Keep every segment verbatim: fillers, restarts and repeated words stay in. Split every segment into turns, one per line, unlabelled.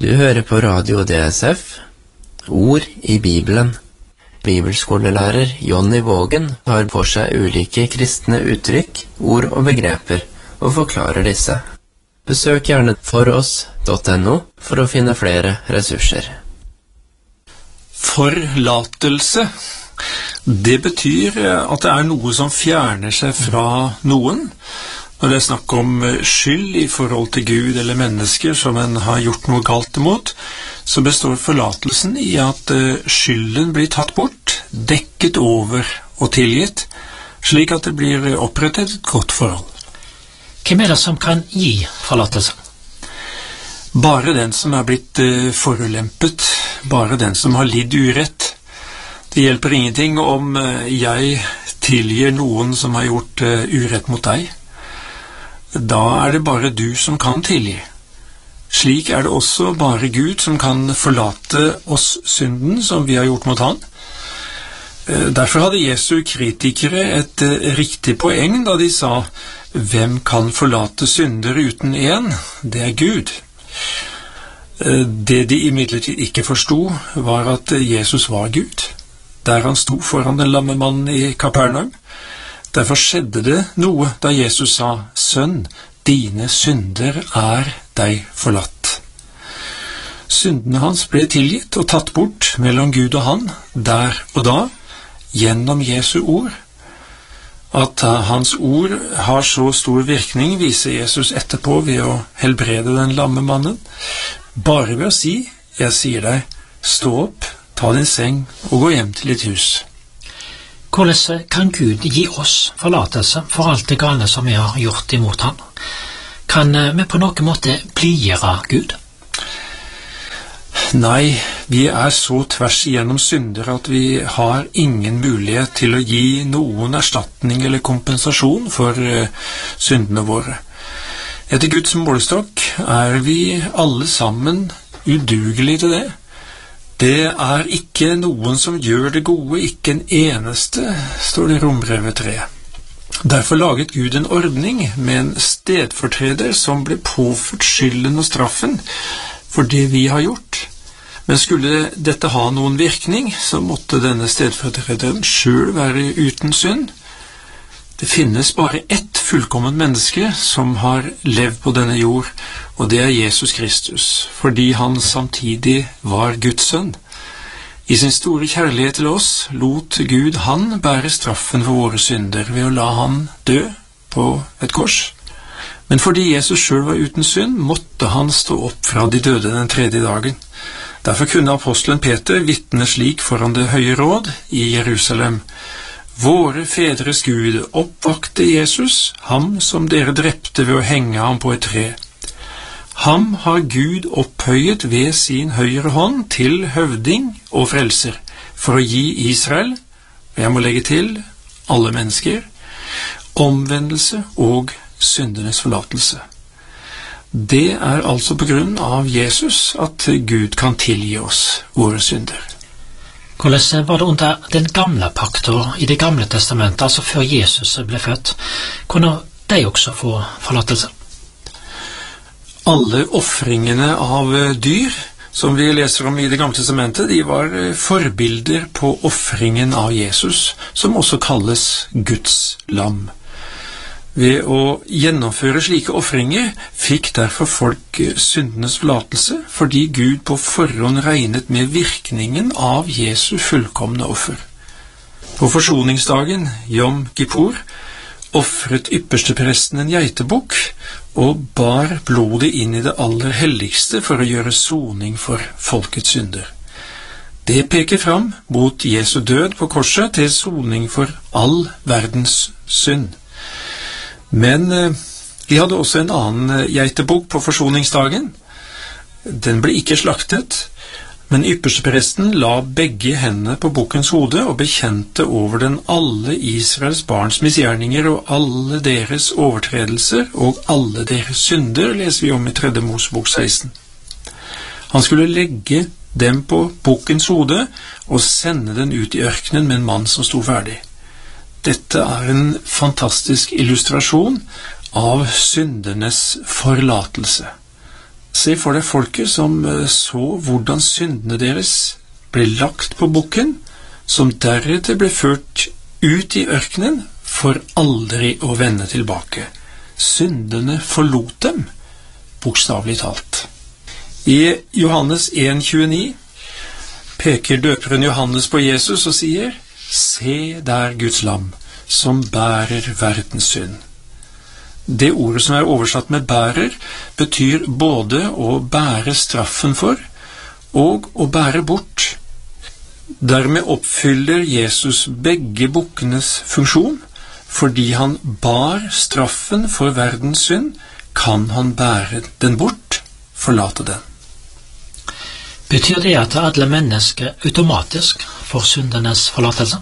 Du hører på Radio D S F, Ord i Bibelen. Bibelskolelærer Jonny Vågen tar for seg ulike kristne uttrykk, ord og begreper, og forklarer disse. Besøk gjerne foross punktum no for å finne flere ressurser.
Forlatelse, det betyr at det er noe som fjerner seg fra noen. Når det er snakk om skyld i forhold til Gud eller mennesker som en har gjort noe galt imot, så består forlatelsen i at skylden blir tatt bort, dekket over og tilgitt, slik at det blir opprettet et godt forhold.
Hvem er det som kan gi forlatelse?
Bare den som er blitt forulempet, bare den som har lidd urett. Det hjelper ingenting om jeg tilgir noen som har gjort urett mot deg. Da er det bare du som kan tilgi. Slik er det også bare Gud som kan forlate oss synden som vi har gjort mot han. Derfor hadde Jesu kritikere et riktig poeng da de sa: «Hvem kan forlate synder uten en? Det er Gud.» Det de imidlertid ikke forstod, var at Jesus var Gud, der han sto foran den lamme mannen i Kapernaum. Derfor skjedde det noe da Jesus sa: «Sønn, dine synder er deg forlatt.» Syndene hans ble tilgitt og tatt bort mellom Gud og han, der og da, gjennom Jesu ord. At hans ord har så stor virkning, viser Jesus etterpå ved å helbrede den lamme mannen. Bare ved å si: «Jeg sier deg, stå opp, ta din seng og gå hjem til ditt hus.»
Hvordan kan Gud gi oss forlatelse for alt det gale som vi har gjort imot han? Kan vi på noen måte blidgjøre Gud?
Nei, vi er så tvers igjennom synder at vi har ingen mulighet til å gi noen erstatning eller kompensasjon for syndene våre. Etter Guds målestokk er vi alle sammen udugelige til det. Det er ikke noen som gjør det gode, ikke en eneste, står det i Rombrevet tre. Derfor laget Gud en ordning med en stedfortreder som ble påført skylden og straffen for det vi har gjort. Men skulle dette ha noen virkning, så måtte denne stedfortrederen selv være uten synd. Det finnes bare ett fullkomment menneske som har levd på denne jord, og det er Jesus Kristus, fordi han samtidig var Guds sønn. I sin store kjærlighet til oss lot Gud han bære straffen for våre synder ved å la han dø på et kors. Men fordi Jesus selv var uten synd, måtte han stå opp fra de døde den tredje dagen. Derfor kunne apostelen Peter vitne slik foran det høye råd i Jerusalem: «Våre fedres Gud oppvakte Jesus, ham som dere drepte ved å henge ham på et tre. Ham har Gud opphøyet ved sin høyre hånd til høvding og frelser, for å gi Israel, og jeg må legge til, alle mennesker, omvendelse og syndenes forlatelse.» Det er altså på grunn av Jesus at Gud kan tilgi oss våre synder.
Hvordan var det under den gamle pakten i det gamle testamentet, altså før Jesus ble født? Kunne de også få forlatelse?
Alle offringene av dyr som vi leser om i det gamle testamentet, de var forbilder på offringen av Jesus, som også kalles Guds lam. Ved å gjennomføre slike offringer fikk derfor folk syndenes forlatelse, fordi Gud på forhånd regnet med virkningen av Jesu fullkomne offer. På forsoningsdagen, Yom Kippur, offret ypperstepresten en geitebukk og bar blodet inn i det aller helligste for å gjøre soning for folkets synder. Det peker fram mot Jesu død på korset til soning for all verdens synd. Men de hadde også en annen geitebukk på forsoningsdagen. Den ble ikke slaktet, men ypperstepresten la begge hendene på bukkens hode og bekjente over den alle Israels barns misgjerninger og alle deres overtredelser og alle deres synder, leser vi om i tredje Mosebok seksten. Han skulle legge dem på bukkens hode og sende den ut i ørkenen med en mann som sto ferdig. Dette er en fantastisk illustrasjon av syndernes forlatelse. Se for deg folket som så hvordan syndene deres ble lagt på bukken, som deretter ble ført ut i ørkenen for aldri å vende tilbake. Syndene forlot dem, bokstavelig talt. I Johannes en tjueni peker døperen Johannes på Jesus og sier: Se der Guds lam, som bærer verdens synd. Det ordet som er oversatt med bærer, betyr både å bære straffen for og å bære bort. Dermed oppfyller Jesus begge bukkenes funksjon. Fordi han bar straffen for verdens synd, kan han bære den bort, forlate den.
Betyr det at alle mennesker automatisk får syndenes forlatelse?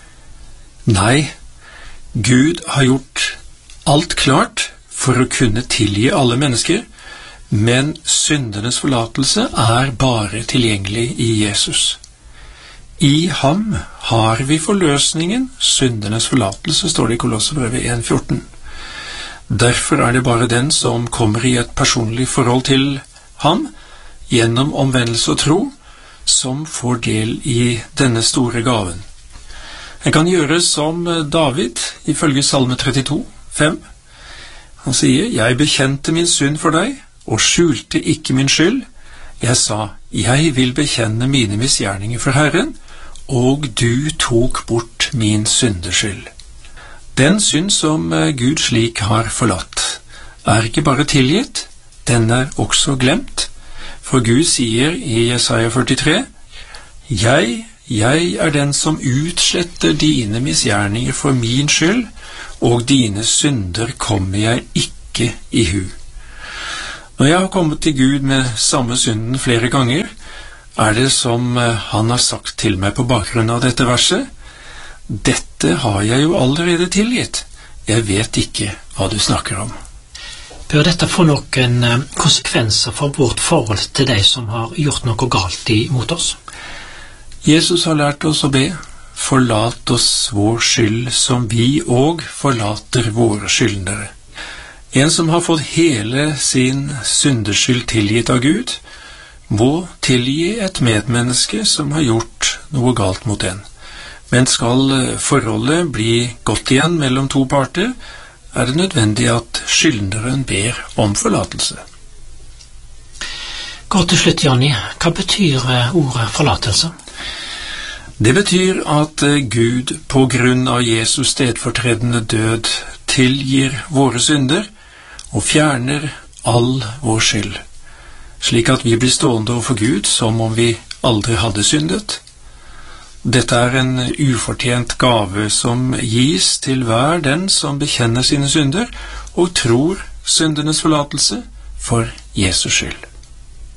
Nei, Gud har gjort alt klart for å kunne tilgi alle mennesker, men syndenes forlatelse er bare tilgjengelig i Jesus. I ham har vi forløsningen, syndenes forlatelse, står det i Kolosserbrevet en fjorten. Derfor er det bare den som kommer i et personlig forhold til ham, gjennom omvendelse og tro, som får del i denne store gaven. En kan gjøre som David, ifølge Salme trettito, fem. Han sier: Jeg bekjente min synd for deg, og skjulte ikke min skyld. Jeg sa: Jeg vil bekjenne mine misgjerninger for Herren, og du tok bort min syndeskyld. Den synd som Gud slik har forlatt, er ikke bare tilgitt, den er også glemt. For Gud sier i Jesaja førtitre: Jeg, jeg er den som utsletter dine misgjerninger for min skyld, og dine synder kommer jeg ikke i hu. Når jeg har kommet til Gud med samme synden flere ganger, er det som han har sagt til meg på bakgrunn av dette verset: Dette har jeg jo allerede tilgitt. Jeg vet ikke hva du snakker om.
Bør dette få noen konsekvenser for vårt forhold til de som har gjort noe galt imot oss?
Jesus har lært oss å be: Forlat oss vår skyld, som vi og forlater våre skyldnere. En som har fått hele sin syndeskyld tilgitt av Gud, må tilgi et medmenneske som har gjort noe galt mot en. Men skal forholdet bli godt igjen mellom to parter, er det nødvendig at skyldneren ber om forlatelse.
Godt til slutt, Jonny, hva betyr ordet forlatelse?
Det betyr at Gud på grunn av Jesus stedfortredende død tilgir våre synder og fjerner all vår skyld, slik at vi blir stående overfor Gud som om vi aldri hadde syndet. Dette er en ufortjent gave som gis til hver den som bekjenner sine synder og tror syndenes forlatelse for Jesus skyld.